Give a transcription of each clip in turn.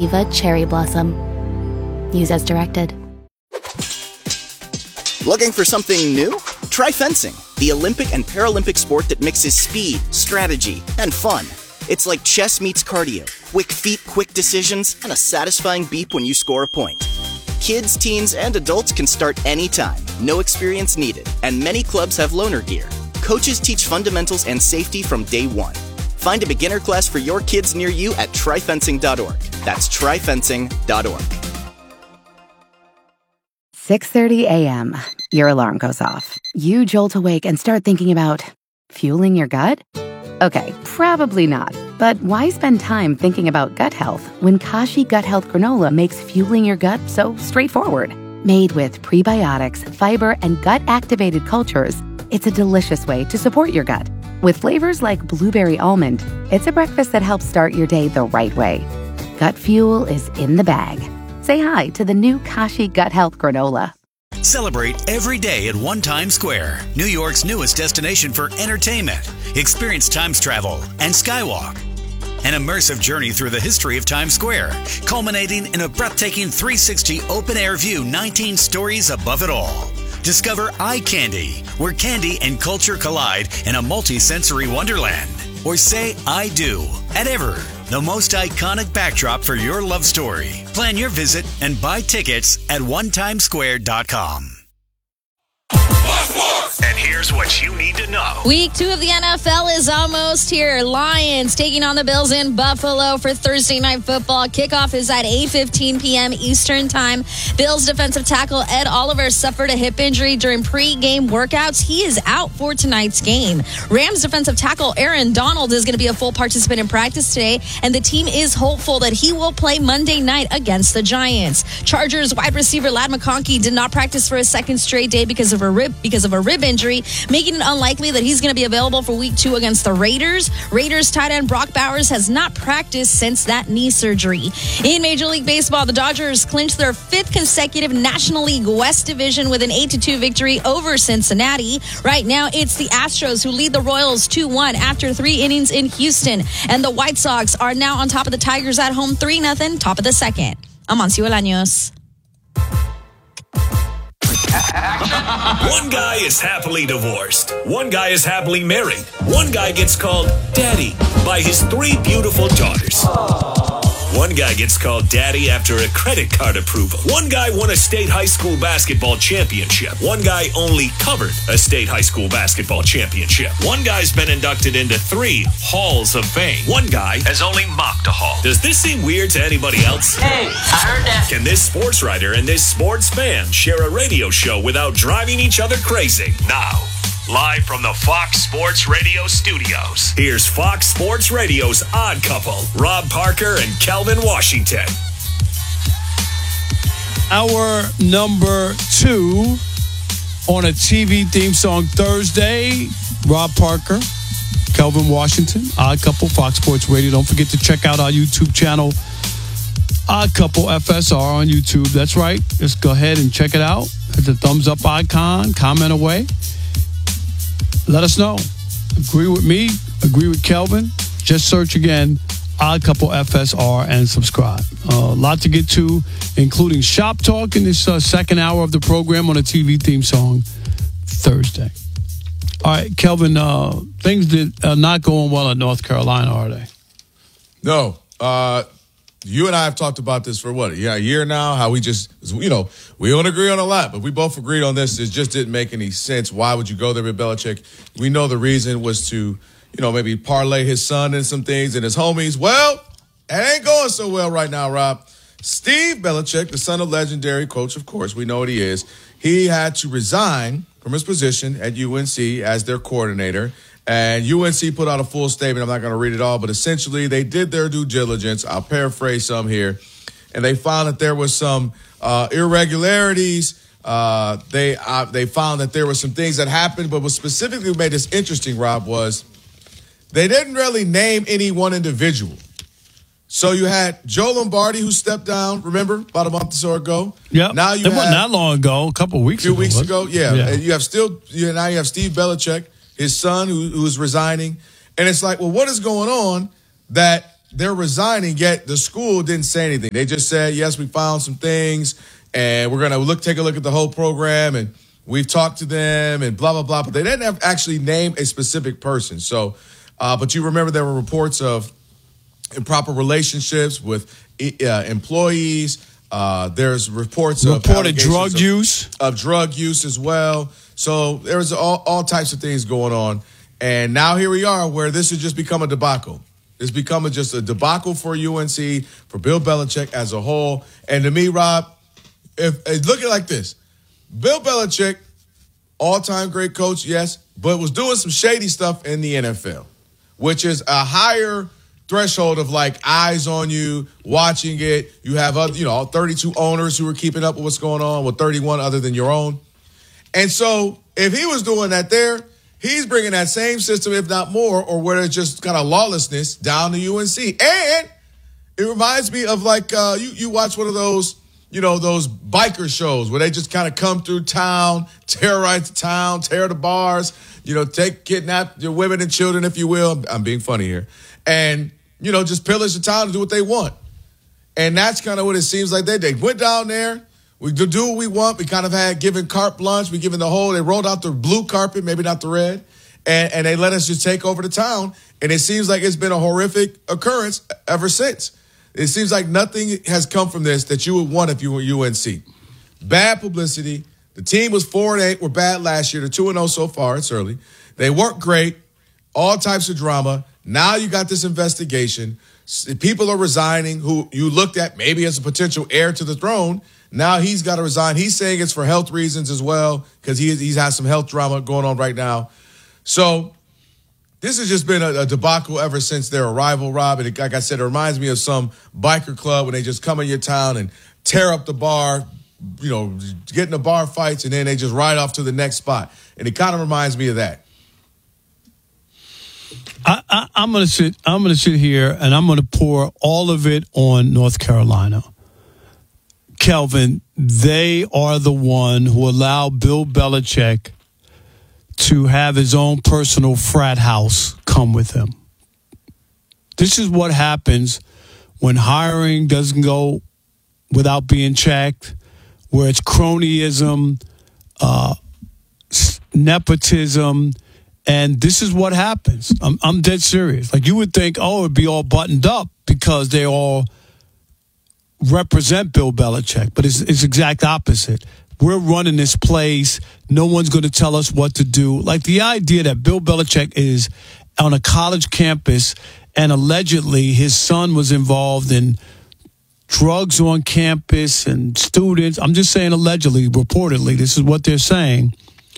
Sativa Cherry Blossom. Use as directed. Looking for something new? Try fencing, the Olympic and Paralympic sport that mixes speed, strategy, and fun. It's like chess meets cardio. Quick feet, quick decisions, and a satisfying beep when you score a point. Kids, teens, and adults can start anytime. No experience needed. And many clubs have loaner gear. Coaches teach fundamentals and safety from day one. Find a beginner class for your kids near you at tryfencing.org. That's tryfencing.org. 6:30 a.m. Your alarm goes off. You jolt awake and start thinking about fueling your gut? Okay, probably not. But why spend time thinking about gut health when Kashi Gut Health Granola makes fueling your gut so straightforward? Made with prebiotics, fiber, and gut-activated cultures, it's a delicious way to support your gut. With flavors like blueberry almond, it's a breakfast that helps start your day the right way. Gut fuel is in the bag. Say hi to the new Kashi Gut Health Granola. Celebrate every day at One Times Square, New York's newest destination for entertainment. Experience Times travel and Skywalk. An immersive journey through the history of Times Square, culminating in a breathtaking 360 open-air view 19 stories above it all. Discover Eye Candy, where candy and culture collide in a multi-sensory wonderland. Or say I do at Ever, the most iconic backdrop for your love story. Plan your visit and buy tickets at onetimesquare.com. And here's what you need to know. Week 2 of the NFL is almost here. Lions taking on the Bills in Buffalo for Thursday Night Football. Kickoff is at 8:15 p.m. Eastern Time. Bills defensive tackle Ed Oliver suffered a hip injury during pre-game workouts. He is out for tonight's game. Rams defensive tackle Aaron Donald is going to be a full participant in practice today, and the team is hopeful that he will play Monday night against the Giants. Chargers wide receiver Ladd McConkey did not practice for a second straight day because of a rib injury, making it unlikely that he's going to be available for week 2 against the Raiders. Raiders tight end Brock Bowers has not practiced since that knee surgery. In Major League Baseball, the Dodgers clinched their 5th consecutive National League West division with an 8-2 victory over Cincinnati. Right now, it's the Astros who lead the Royals 2-1 after 3 innings in Houston. And the White Sox are now on top of the Tigers at home 3-0, top of the second. I'm Ancio Bolaños. One guy is happily divorced. One guy is happily married. One guy gets called daddy by his 3 beautiful daughters. One guy gets called daddy after a credit card approval. One guy won a state high school basketball championship. One guy only covered a state high school basketball championship. One guy's been inducted into 3 halls of fame. One guy has only mocked a hall. Does this seem weird to anybody else? Hey, I heard that. Can this sports writer and this sports fan share a radio show without driving each other crazy? Now, live from the Fox Sports Radio studios, here's Fox Sports Radio's Odd Couple, Rob Parker and Kelvin Washington. Our number 2 on a TV theme song Thursday, Rob Parker, Kelvin Washington, Odd Couple, Fox Sports Radio. Don't forget to check out our YouTube channel, Odd Couple FSR on YouTube. That's right. Just go ahead and check it out. Hit the thumbs up icon, comment away. Let us know. Agree with me, agree with Kelvin. Just search again, Odd Couple FSR, and subscribe. A lot to get to, including Shop Talk in this second hour of the program on a TV theme song Thursday. All right, Kelvin, things that are not going well in North Carolina, are they? No. You and I have talked about this for a year now, how we just, we don't agree on a lot, but we both agreed on this. It just didn't make any sense. Why would you go there with Belichick? We know the reason was to, maybe parlay his son in some things and his homies. Well, it ain't going so well right now, Rob. Steve Belichick, the son of legendary coach, of course, we know what he is. He had to resign from his position at UNC as their coordinator. And UNC put out a full statement. I'm not going to read it all, but essentially they did their due diligence. I'll paraphrase some here. And they found that there was some irregularities. They found that there were some things that happened, but what specifically made this interesting, Rob, was they didn't really name any one individual. So you had Joe Lombardi, who stepped down, remember, about a month or so ago. Yeah, now it wasn't that long ago, a couple of weeks ago. A few weeks ago, yeah. And you have now you have Steve Belichick, his son, who is resigning. And it's like, well, what is going on that they're resigning, yet the school didn't say anything. They just said, yes, we found some things, and we're going to take a look at the whole program, and we've talked to them, and blah, blah, blah. But they didn't actually name a specific person. So, but you remember there were reports of improper relationships with employees. There's reports of drug use. Of drug use as well. So there's all types of things going on. And now here we are where this has just become a debacle. It's become just a debacle for UNC, for Bill Belichick as a whole. And to me, Rob, if look at it like this. Bill Belichick, all-time great coach, yes, but was doing some shady stuff in the NFL, which is a higher threshold of like eyes on you, watching it. You have 32 owners who are keeping up with what's going on, with 31 other than your own. And so if he was doing that there, he's bringing that same system, if not more, or where it's just kind of lawlessness down to UNC. And it reminds me of like you watch one of those, those biker shows where they just kind of come through town, terrorize the town, tear the bars, kidnap your women and children, if you will. I'm being funny here. And, just pillage the town and do what they want. And that's kind of what it seems like they went down there. We do what we want. We kind of had given carte blanche. We given they rolled out the blue carpet, maybe not the red. And they let us just take over the town. And it seems like it's been a horrific occurrence ever since. It seems like nothing has come from this that you would want if you were UNC. Bad publicity. The team was 4-8. We're bad last year. They're 2-0 so far. It's early. They weren't great. All types of drama. Now you got this investigation. People are resigning who you looked at maybe as a potential heir to the throne. Now he's got to resign. He's saying it's for health reasons as well because he's had some health drama going on right now. So this has just been a debacle ever since their arrival, Rob. And like I said, it reminds me of some biker club when they just come in your town and tear up the bar, get in the bar fights, and then they just ride off to the next spot. And it kind of reminds me of that. I'm gonna sit here and I'm gonna pour all of it on North Carolina. Kelvin, they are the one who allowed Bill Belichick to have his own personal frat house come with him. This is what happens when hiring doesn't go without being checked, where it's cronyism, nepotism, and this is what happens. I'm dead serious. Like, you would think, it'd be all buttoned up because they all represent Bill Belichick, but it's exact opposite. We're running this place. No one's going to tell us what to do. Like, the idea that Bill Belichick is on a college campus and allegedly his son was involved in drugs on campus and students. I'm just saying allegedly, reportedly. This is what they're saying.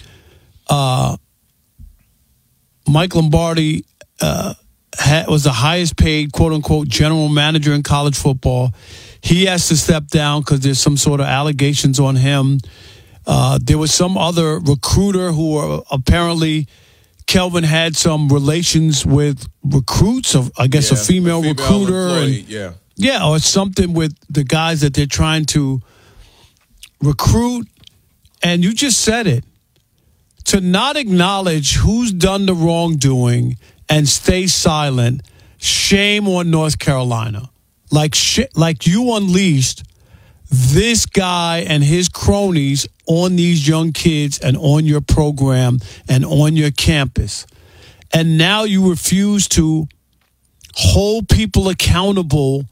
Mike Lombardi was the highest paid, quote-unquote, general manager in college football. He has to step down because there's some sort of allegations on him. There was some other recruiter who apparently Kelvin had some relations with recruits, a female recruiter. Or something with the guys that they're trying to recruit. And you just said it. To not acknowledge who's done the wrongdoing and stay silent, shame on North Carolina. Like you unleashed this guy and his cronies on these young kids and on your program and on your campus. And now you refuse to hold people accountable.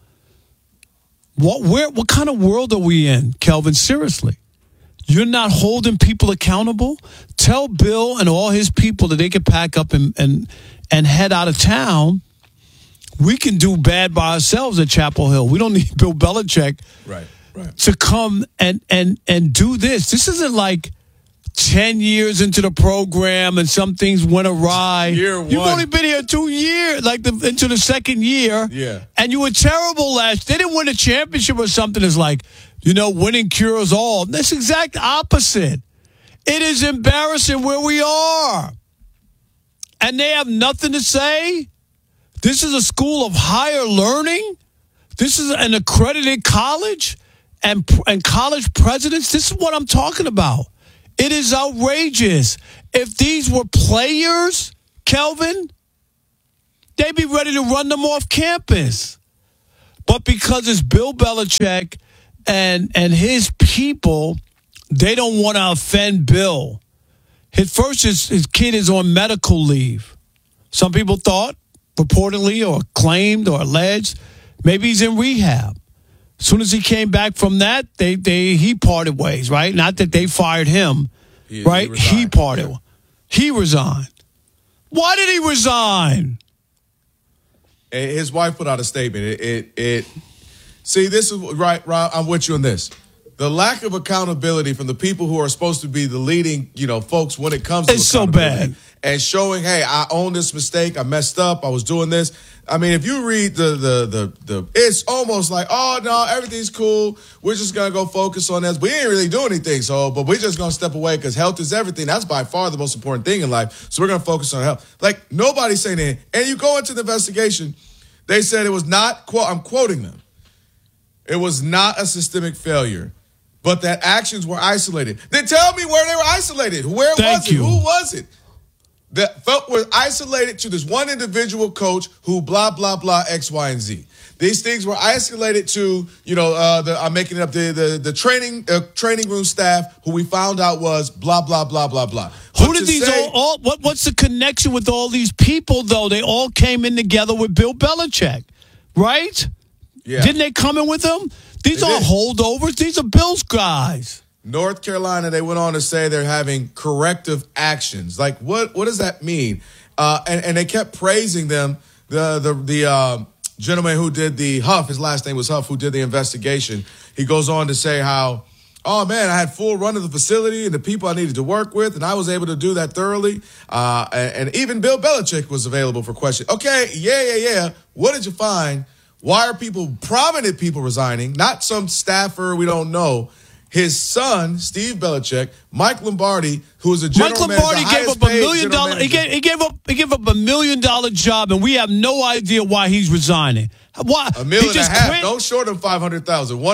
What kind of world are we in, Kelvin? Seriously. You're not holding people accountable? Tell Bill and all his people that they can pack up and head out of town. We can do bad by ourselves at Chapel Hill. We don't need Bill Belichick to come and do this. This isn't like 10 years into the program and some things went awry. You've only been here 2 years, into the second year. Yeah. And you were terrible last. They didn't win a championship or something. It's like, winning cures all. That's exact opposite. It is embarrassing where we are. And they have nothing to say. This is a school of higher learning. This is an accredited college and college presidents. This is what I'm talking about. It is outrageous. If these were players, Kelvin, They'd be ready to run them off campus. But because it's Bill Belichick and his people, they don't want to offend Bill. His kid is on medical leave. Some people thought, reportedly, or claimed, or alleged, maybe he's in rehab. As soon as he came back from that, he parted ways, right? Not that they fired him, right? He parted. Yeah. He resigned. Why did he resign? His wife put out a statement. See, this is right, Rob. I'm with you on this. The lack of accountability from the people who are supposed to be the leading, folks when it comes to it's so bad. And showing, hey, I own this mistake. I messed up. I was doing this. I mean, if you read the it's almost like, oh no, everything's cool. We're just gonna go focus on this. We ain't really doing anything, but we're just gonna step away because health is everything. That's by far the most important thing in life. So we're gonna focus on health. Like nobody's saying that. And you go into the investigation, they said it was not. I'm quoting them. It was not a systemic failure, but that actions were isolated. Then tell me where they were isolated. Where was it? Who was it? That were isolated to this one individual coach who blah, blah, blah, X, Y, and Z. These things were isolated to, I'm making it up, the training room staff who we found out was blah, blah, blah, blah, blah. Who did these what's the connection with all these people, though? They all came in together with Bill Belichick, right? Yeah. Didn't they come in with him? These are holdovers. These are Bill's guys. North Carolina, they went on to say they're having corrective actions. Like, what does that mean? And they kept praising them. The gentleman who did the Huff, his last name was Huff, who did the investigation. He goes on to say how, oh, man, I had full run of the facility and the people I needed to work with, and I was able to do that thoroughly. And even Bill Belichick was available for questions. Okay, yeah. What did you find? Why are prominent people resigning? Not some staffer we don't know. His son, Steve Belichick, Mike Lombardi, who is a general manager. Mike Lombardi gave up $1 million. He gave up $1 million job, and we have no idea why he's resigning. Why? $1.5 million. Don't short him $500,000.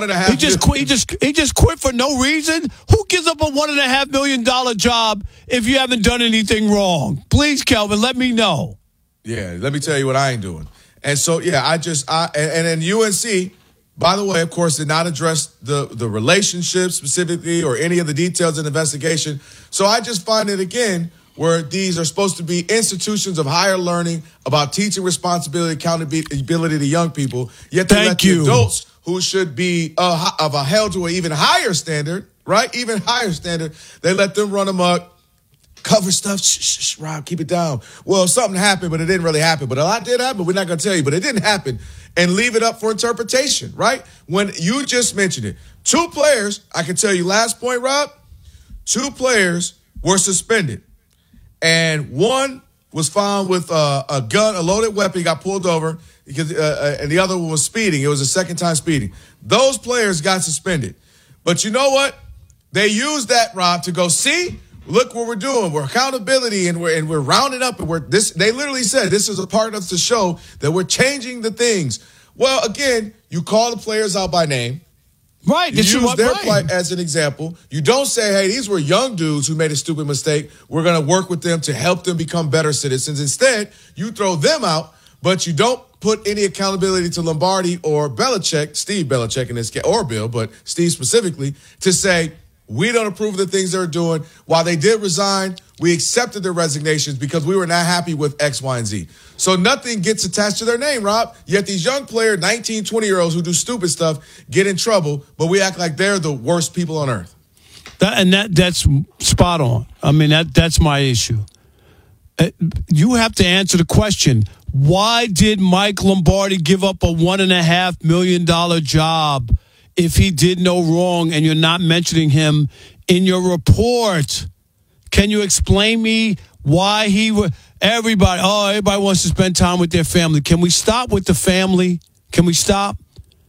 $1.5 He just quit for no reason. Who gives up a $1.5 million job if you haven't done anything wrong? Please, Kelvin, let me know. Yeah, let me tell you what I ain't doing. And so, yeah, and then UNC. By the way, of course, did not address the relationship specifically or any of the details in the investigation. So I just find it, again, where these are supposed to be institutions of higher learning about teaching responsibility, accountability to young people, yet they let the adults who should be held to an even higher standard, right? Even higher standard, they let them run amok. Cover stuff. Shh, Rob, keep it down. Well, something happened, but it didn't really happen. But a lot did happen. We're not going to tell you, but it didn't happen. And leave it up for interpretation, right? When you just mentioned it. 2 players, I can tell you last point, Rob, 2 players were suspended. And one was found with a gun, a loaded weapon. He got pulled over because, and the other one was speeding. It was a second time speeding. Those players got suspended. But you know what? They used that, Rob, to go, see? Look what we're doing. We're accountability, and we're rounding up, and they literally said this is a part of the show that we're changing the things. Well, again, you call the players out by name. Right. You use their plight as an example. You don't say, hey, these were young dudes who made a stupid mistake. We're going to work with them to help them become better citizens. Instead, you throw them out, but you don't put any accountability to Lombardi or Belichick, Steve Belichick in this case, or Bill, but Steve specifically, to say, we don't approve of the things they're doing. While they did resign, we accepted their resignations because we were not happy with X, Y, and Z. So nothing gets attached to their name, Rob. Yet these young players, 19, 20-year-olds who do stupid stuff, get in trouble, but we act like they're the worst people on earth. That's spot on. I mean, that's my issue. You have to answer the question, why did Mike Lombardi give up a $1.5 million job if he did no wrong and you're not mentioning him in your report? Can you explain me why everybody wants to spend time with their family? Can we stop with the family? Can we stop?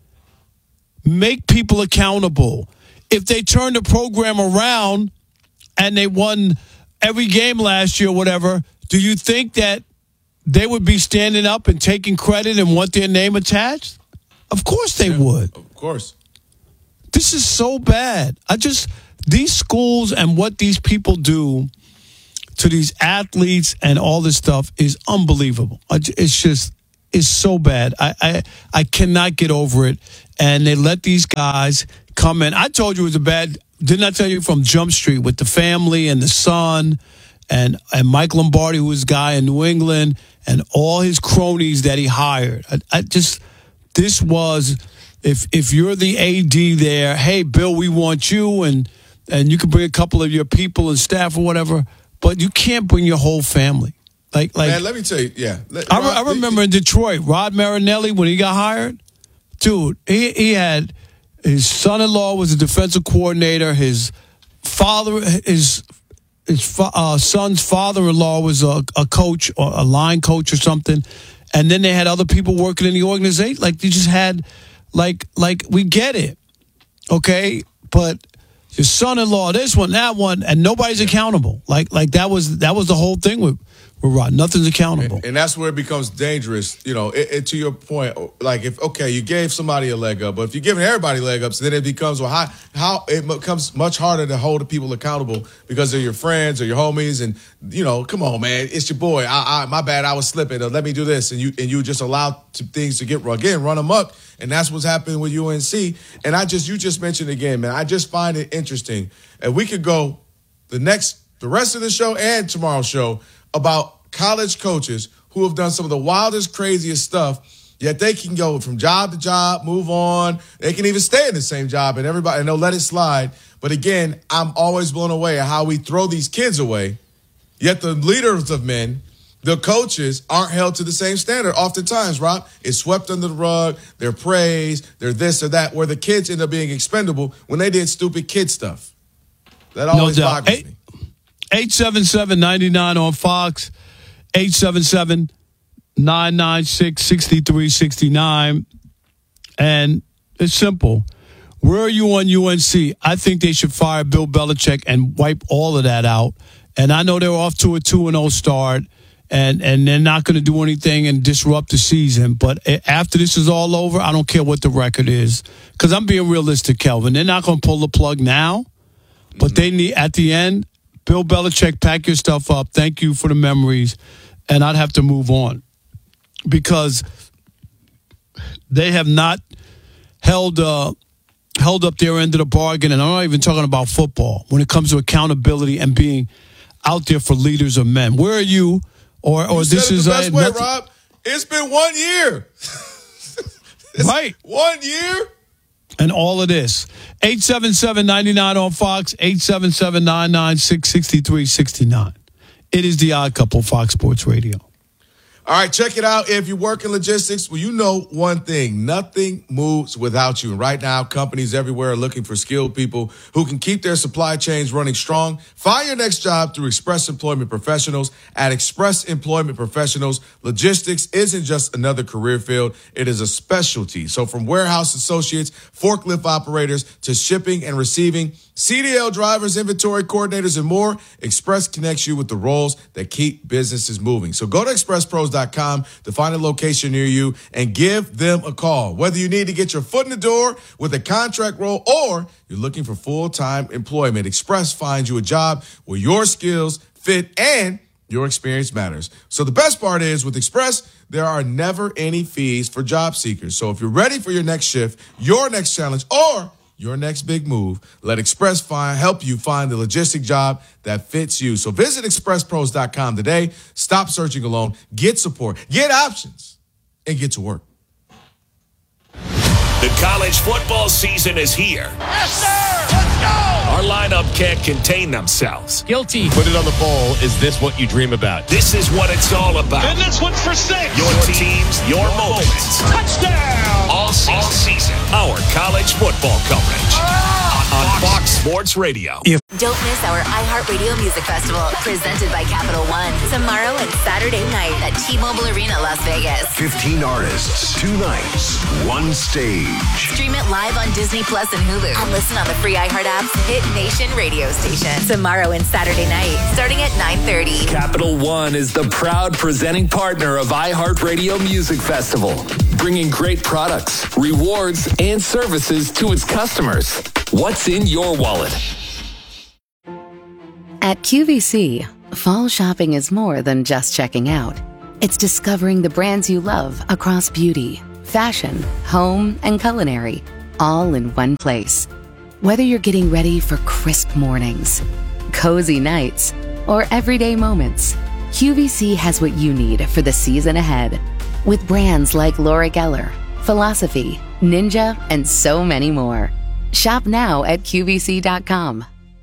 Make people accountable. If they turned the program around and they won every game last year or whatever, do you think that they would be standing up and taking credit and want their name attached? Of course they would. Of course. This is so bad. These schools and what these people do to these athletes and all this stuff is unbelievable. It's so bad. I cannot get over it. And they let these guys come in. I told you it was a bad, didn't I tell you, from Jump Street with the family and the son and Mike Lombardi, who was a guy in New England, and all his cronies that he hired. This was, if you're the AD there, hey, Bill, we want you, and you can bring a couple of your people and staff or whatever, but you can't bring your whole family. Like, man, let me tell you, yeah. I remember in Detroit, Rod Marinelli, when he got hired, dude, he had his son-in-law was a defensive coordinator. His father, his son's father-in-law was a coach or a line coach or something. And then they had other people working in the organization. Like, they just had, like we get it, okay? But your son-in-law, this one, that one, and nobody's accountable. Like that was the whole thing with Rod. Nothing's accountable. And that's where it becomes dangerous, you know, to your point. Like, you gave somebody a leg up, but if you're giving everybody leg ups, then it becomes, well, how it becomes much harder to hold the people accountable because they're your friends or your homies. And, you know, come on, man, it's your boy. My bad, I was slipping. Let me do this. And you just allow things to run amok. And that's what's happening with UNC. And you just mentioned again, man, I just find it interesting. And we could go the rest of the show and tomorrow's show about college coaches who have done some of the wildest, craziest stuff, yet they can go from job to job, move on. They can even stay in the same job and they'll let it slide. But again, I'm always blown away at how we throw these kids away, yet the leaders of men, the coaches, aren't held to the same standard. Oftentimes, Rob, it's swept under the rug, they're praised, they're this or that, where the kids end up being expendable when they did stupid kid stuff. That always boggles me. 877-99 on Fox, 877-996-6369. And it's simple. Where are you on UNC? I think they should fire Bill Belichick and wipe all of that out. And I know they're off to a 2-0 start, and they're not going to do anything and disrupt the season. But after this is all over, I don't care what the record is. Because I'm being realistic, Kelvin. They're not going to pull the plug now, but they need, at the end, Bill Belichick, pack your stuff up. Thank you for the memories. And I'd have to move on because they have not held up their end of the bargain. And I'm not even talking about football when it comes to accountability and being out there for leaders of men. Where are you? Or this is the best way, Rob. It's been 1 year. Right. 1 year. And all of this. 877-99 on Fox, 877-996-6369. It is the Odd Couple, Fox Sports Radio. All right, check it out. If you work in logistics, well, you know one thing. Nothing moves without you. And right now, companies everywhere are looking for skilled people who can keep their supply chains running strong. Find your next job through Express Employment Professionals. At Express Employment Professionals, logistics isn't just another career field. It is a specialty. So from warehouse associates, forklift operators, to shipping and receiving, CDL drivers, inventory coordinators, and more, Express connects you with the roles that keep businesses moving. So go to expresspros.com to find a location near you and give them a call. Whether you need to get your foot in the door with a contract role or you're looking for full-time employment, Express finds you a job where your skills fit and your experience matters. So the best part is with Express, there are never any fees for job seekers. So if you're ready for your next shift, your next challenge, or your next big move, let Express help you find the logistic job that fits you. So visit expresspros.com today. Stop searching alone. Get support. Get options. And get to work. The college football season is here. Yes, sir! Let's go! Our lineup can't contain themselves. Guilty. Put it on the poll. Is this what you dream about? This is what it's all about. And this one's for 6. Your teams, your moments. Touchdown! All season. Our college football coverage. On Fox Sports Radio. Don't miss our iHeartRadio Music Festival, presented by Capital One, tomorrow and Saturday night at T-Mobile Arena, Las Vegas. 15 artists, 2 nights, 1 stage. Stream it live on Disney Plus and Hulu, and listen on the free iHeart app's Hit Nation radio station. Tomorrow and Saturday night, starting at 9:30. Capital One is the proud presenting partner of iHeartRadio Music Festival, bringing great products, rewards, and services to its customers. What's in your wallet? At QVC, Fall shopping is more than just checking out. It's discovering the brands you love across beauty, fashion, home, and culinary, all in one place. Whether you're getting ready for crisp mornings, cozy nights, or everyday moments, QVC has what you need for the season ahead. With brands like Laura Geller, Philosophy, Ninja, and so many more. Shop now at QVC.com.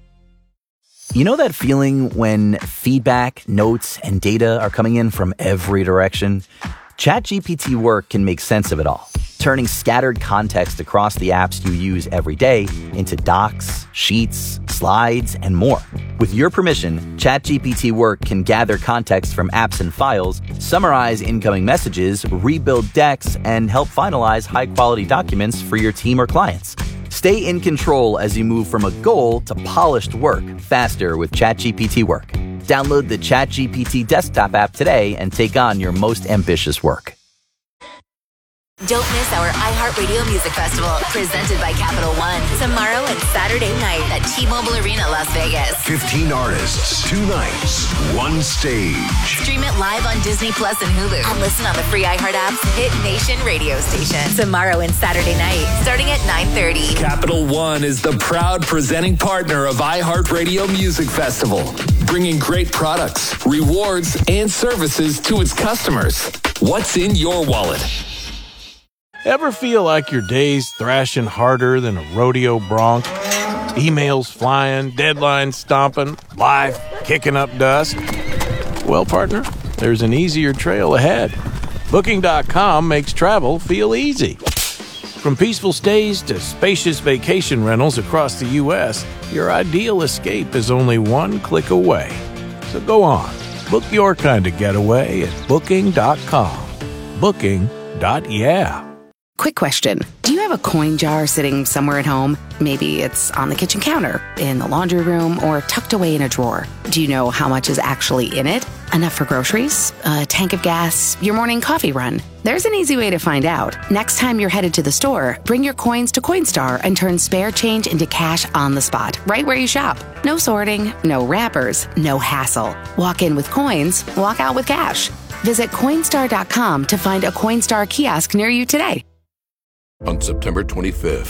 You know that feeling when feedback, notes, and data are coming in from every direction? ChatGPT Work can make sense of it all, turning scattered context across the apps you use every day into docs, sheets, slides, and more. With your permission, ChatGPT Work can gather context from apps and files, summarize incoming messages, rebuild decks, and help finalize high-quality documents for your team or clients. Stay in control as you move from a goal to polished work faster with ChatGPT Work. Download the ChatGPT desktop app today and take on your most ambitious work. Don't miss our iHeartRadio Music Festival, presented by Capital One, tomorrow and Saturday night at T-Mobile Arena, Las Vegas. 15 artists, 2 nights, 1 stage. Stream it live on Disney Plus and Hulu, and listen on the free iHeart app's Hit Nation radio station. Tomorrow and Saturday night, starting at 9:30. Capital One is the proud presenting partner of iHeartRadio Music Festival, bringing great products, rewards, and services to its customers. What's in your wallet? Ever feel like your day's thrashing harder than a rodeo bronc? Emails flying, deadlines stomping, life kicking up dust? Well, partner, there's an easier trail ahead. Booking.com makes travel feel easy. From peaceful stays to spacious vacation rentals across the U.S., your ideal escape is only one click away. So go on, book your kind of getaway at Booking.com. Booking.yeah. Quick question. Do you have a coin jar sitting somewhere at home? Maybe it's on the kitchen counter, in the laundry room, or tucked away in a drawer. Do you know how much is actually in it? Enough for groceries? A tank of gas? Your morning coffee run? There's an easy way to find out. Next time you're headed to the store, bring your coins to Coinstar and turn spare change into cash on the spot, right where you shop. No sorting, no wrappers, no hassle. Walk in with coins, walk out with cash. Visit Coinstar.com to find a Coinstar kiosk near you today. On September 25th.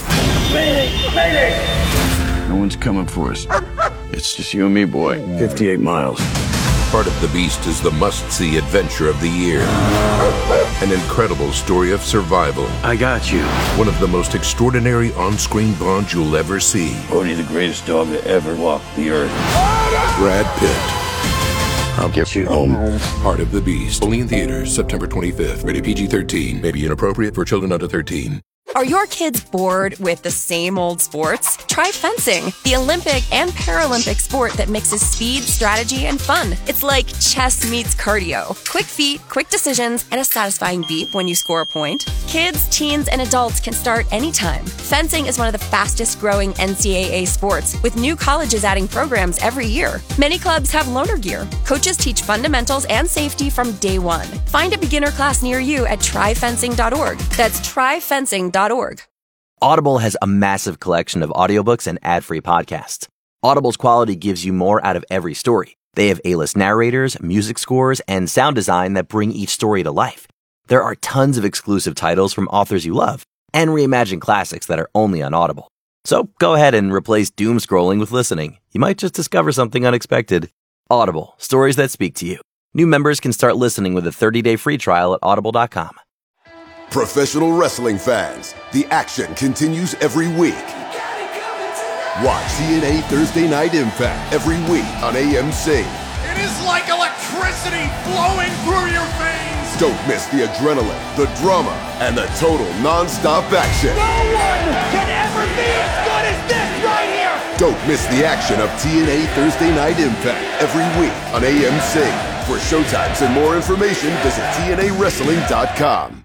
No one's coming for us. It's just you and me, boy. 58 miles. Heart of the Beast is the must-see adventure of the year. An incredible story of survival. I got you. One of the most extraordinary on-screen bonds you'll ever see. Bodhi, the greatest dog that ever walked the earth. Brad Pitt. I'll get you home. Heart of the Beast. Only in theaters September 25th. Rated PG-13. May be inappropriate for children under 13. Are your kids bored with the same old sports? Try fencing, the Olympic and Paralympic sport that mixes speed, strategy, and fun. It's like chess meets cardio. Quick feet, quick decisions, and a satisfying beep when you score a point. Kids, teens, and adults can start anytime. Fencing is one of the fastest growing NCAA sports, with new colleges adding programs every year. Many clubs have loaner gear. Coaches teach fundamentals and safety from day one. Find a beginner class near you at tryfencing.org. That's tryfencing.org. Audible has a massive collection of audiobooks and ad-free podcasts. Audible's quality gives you more out of every story. They have A-list narrators, music scores, and sound design that bring each story to life. There are tons of exclusive titles from authors you love, and reimagined classics that are only on Audible. So go ahead and replace doom scrolling with listening. You might just discover something unexpected. Audible, stories that speak to you. New members can start listening with a 30-day free trial at audible.com. Professional wrestling fans, the action continues every week. Watch TNA Thursday Night Impact every week on AMC. It is like electricity flowing through your veins. Don't miss the adrenaline, the drama, and the total non-stop action. No one can ever be as good as this right here. Don't miss the action of TNA Thursday Night Impact every week on AMC. For showtimes and more information, visit TNAWrestling.com.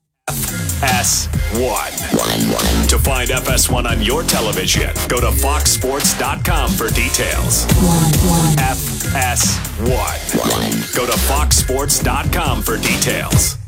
FS1. To find FS1 on your television, go to foxsports.com for details. FS1. Go to foxsports.com for details.